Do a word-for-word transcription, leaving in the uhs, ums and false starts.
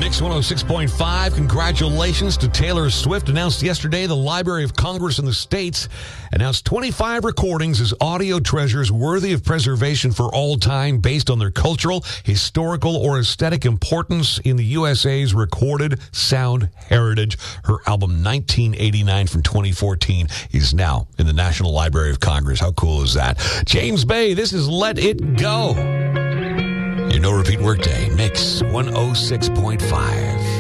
Mix one oh six point five. Congratulations to Taylor Swift. Announced yesterday the Library of Congress in the States announced twenty-five recordings as audio treasures worthy of preservation for all time based on their cultural, historical, or aesthetic importance in the U S A's recorded sound heritage. Her album nineteen eighty-nine from twenty fourteen is now in the National Library of Congress. How cool is that? James Bay, this is Let It Go. Your no repeat workday, Mix one oh six point five.